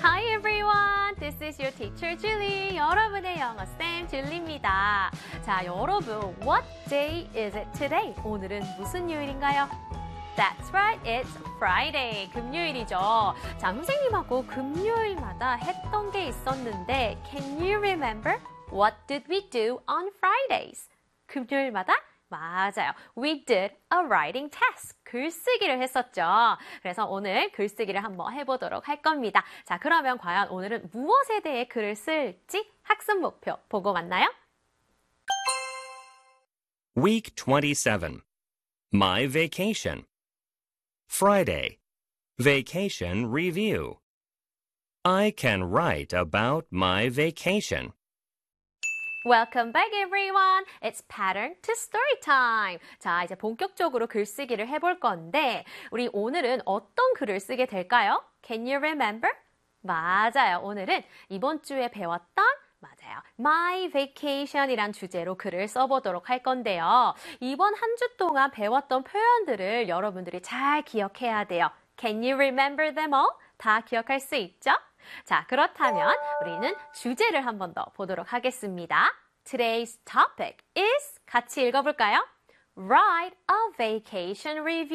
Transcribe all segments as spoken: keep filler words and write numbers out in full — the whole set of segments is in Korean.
Hi everyone, this is your teacher Julie. 여러분의 영어쌤 줄리입니다. 자, 여러분, what day is it today? 오늘은 무슨 요일인가요? That's right, it's Friday. 금요일이죠. 자, 선생님하고 금요일마다 했던 게 있었는데, can you remember? What did we do on Fridays? 금요일마다? 맞아요. We did a writing task. 글쓰기를 했었죠. 그래서 오늘 글쓰기를 한번 해보도록 할 겁니다. 자, 그러면 과연 오늘은 무엇에 대해 글을 쓸지 학습 목표 보고 만나요? Week twenty-seven. My vacation. Friday. Vacation review. I can write about my vacation. Welcome back everyone. It's pattern to story time. 자, 이제 본격적으로 글쓰기를 해볼 건데 우리 오늘은 어떤 글을 쓰게 될까요? Can you remember? 맞아요. 오늘은 이번 주에 배웠던 맞아요. My vacation이란 주제로 글을 써보도록 할 건데요. 이번 한 주 동안 배웠던 표현들을 여러분들이 잘 기억해야 돼요. Can you remember them all? 다 기억할 수 있죠? 자, 그렇다면 우리는 주제를 한 번 더 보도록 하겠습니다. Today's topic is 같이 읽어볼까요? Write a vacation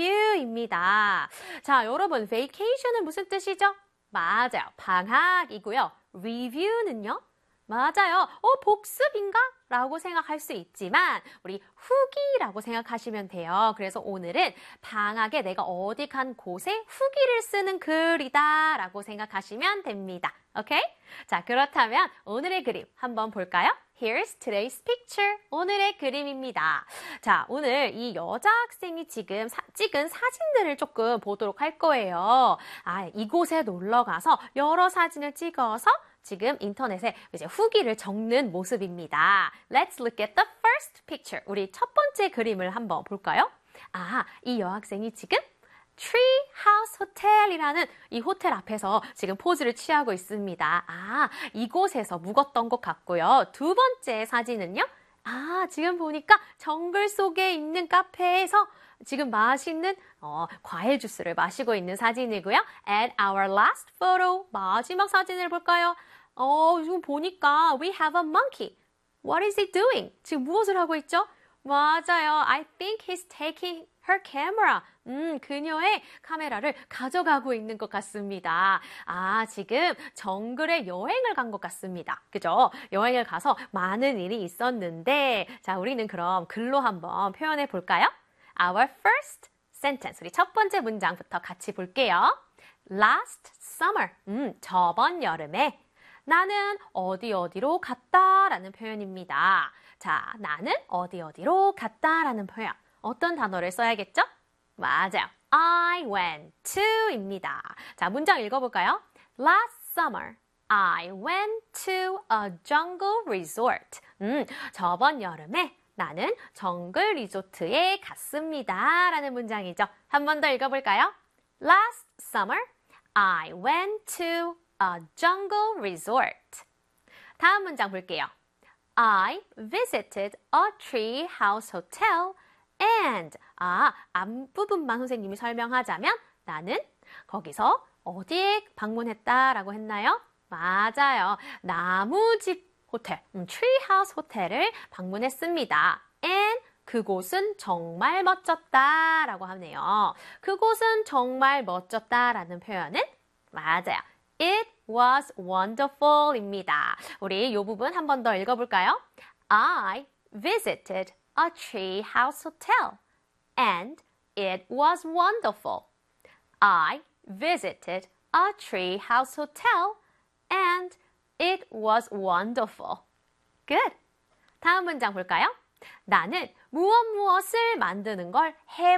review입니다. 자, 여러분, vacation은 무슨 뜻이죠? 맞아요. 방학이고요. review는요? 맞아요. 어, 복습인가? 라고 생각할 수 있지만 우리 후기라고 생각하시면 돼요. 그래서 오늘은 방학에 내가 어디 간 곳에 후기를 쓰는 글이다 라고 생각하시면 됩니다. 오케이? 자, 그렇다면 오늘의 그림 한번 볼까요? Here's today's picture. 오늘의 그림입니다. 자, 오늘 이 여자 학생이 지금 사, 찍은 사진들을 조금 보도록 할 거예요. 아, 이곳에 놀러 가서 여러 사진을 찍어서 지금 인터넷에 이제 후기를 적는 모습입니다. Let's look at the first picture. 우리 첫 번째 그림을 한번 볼까요? 아, 이 여학생이 지금 Tree House Hotel이라는 이 호텔 앞에서 지금 포즈를 취하고 있습니다. 아, 이곳에서 묵었던 것 같고요. 두 번째 사진은요? 아, 지금 보니까 정글 속에 있는 카페에서 지금 맛있는 어, 과일 주스를 마시고 있는 사진이고요. And our last photo, 마지막 사진을 볼까요? 어, 지금 보니까 we have a monkey. What is he doing? 지금 무엇을 하고 있죠? 맞아요. I think he's taking her camera. 음, 그녀의 카메라를 가져가고 있는 것 같습니다. 아, 지금 정글에 여행을 간 것 같습니다. 그죠? 여행을 가서 많은 일이 있었는데, 자, 우리는 그럼 글로 한번 표현해 볼까요? Our first sentence. 우리 첫 번째 문장부터 같이 볼게요. Last summer. 음, 저번 여름에. 나는 어디 어디로 갔다라는 표현입니다. 자, 나는 어디 어디로 갔다라는 표현. 어떤 단어를 써야겠죠? 맞아요. I went to입니다. 자, 문장 읽어볼까요? Last summer, I went to a jungle resort. 음, 저번 여름에 나는 정글 리조트에 갔습니다. 라는 문장이죠. 한 번 더 읽어볼까요? Last summer, I went to a jungle resort. 다음 문장 볼게요. I visited a tree house hotel and 아, 앞부분만 선생님이 설명하자면 나는 거기서 어디에 방문했다라고 했나요? 맞아요. 나무집 호텔, 음, tree house 호텔을 방문했습니다. And 그곳은 정말 멋졌다라고 하네요. 그곳은 정말 멋졌다라는 표현은 맞아요. It was wonderful입니다. 우리 이 부분 한 번 더 읽어볼까요? I visited a tree house hotel and it was wonderful. I visited a tree house hotel and it was wonderful. Good. 다음 문장 볼까요? 나는 무엇 무엇을 만드는 걸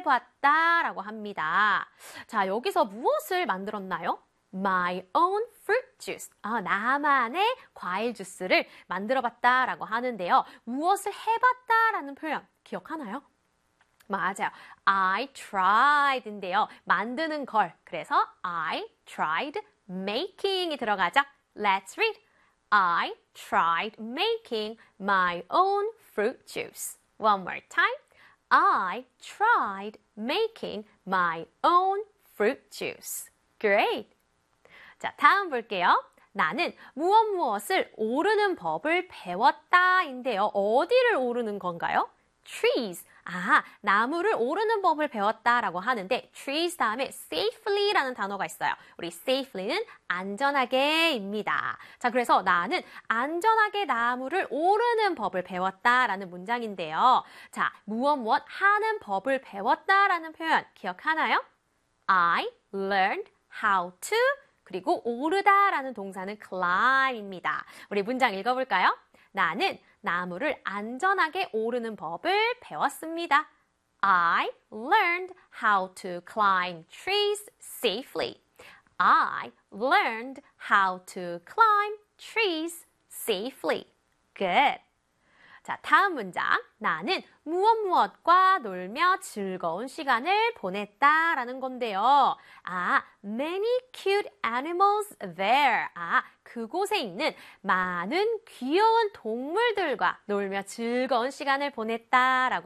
해봤다라고 합니다. 자, 여기서 무엇을 만들었나요? My own fruit juice. 아, 나만의 과일 주스를 만들어봤다라고 하는데요. 무엇을 해봤다라는 표현 기억하나요? 맞아요. I tried인데요. 만드는 걸. 그래서 I tried making이 들어가죠. Let's read. I tried making my own fruit juice. One more time. I tried making my own fruit juice. Great. 자, 다음 볼게요. 나는 무엇 무엇을 오르는 법을 배웠다인데요. 어디를 오르는 건가요? trees. 아, 나무를 오르는 법을 배웠다라고 하는데 trees 다음에 safely라는 단어가 있어요. 우리 safely는 안전하게입니다. 자, 그래서 나는 안전하게 나무를 오르는 법을 배웠다라는 문장인데요. 자, 무엇 무엇 하는 법을 배웠다라는 표현 기억하나요? I learned how to 그리고 오르다라는 동사는 climb입니다. 우리 문장 읽어볼까요? 나는 나무를 안전하게 오르는 법을 배웠습니다. I learned how to climb trees safely. I learned how to climb trees safely. Good. 자, 다음 문장. 나는 무엇 무엇과 놀며 즐거운 시간을 보냈다라는 건데요. 아, many cute animals there. 아, 그곳에 있는 많은 귀여운 동물들과 놀며 즐거운 시간을 보냈다라고